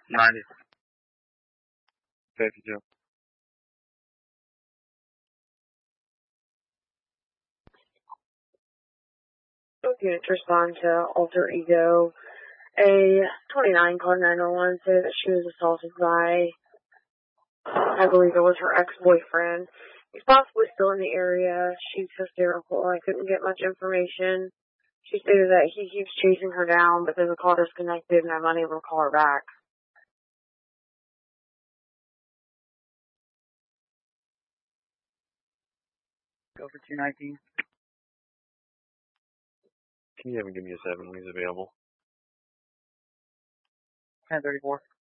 90. 52. Okay, to respond to Alter Ego. A 29 called 911 said that she was assaulted by, I believe it was her ex-boyfriend. He's possibly still in the area. She's hysterical. I couldn't get much information. She stated that he keeps chasing her down, but then the call disconnected and I'm unable to call her back. Go for 219. Can you have him give me a 7 when he's available? 1034.